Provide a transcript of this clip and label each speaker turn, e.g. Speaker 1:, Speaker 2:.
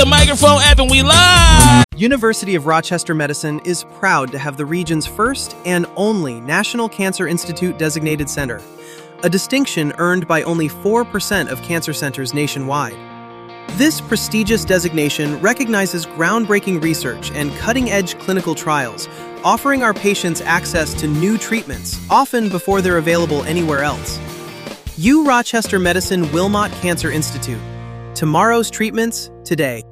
Speaker 1: The microphone app and we live!
Speaker 2: University of Rochester Medicine is proud to have the region's first and only National Cancer Institute designated center, a distinction earned by only 4% of cancer centers nationwide. This prestigious designation recognizes groundbreaking research and cutting-edge clinical trials, offering our patients access to new treatments, often before they're available anywhere else. U Rochester Medicine Wilmot Cancer Institute. Tomorrow's treatments, today.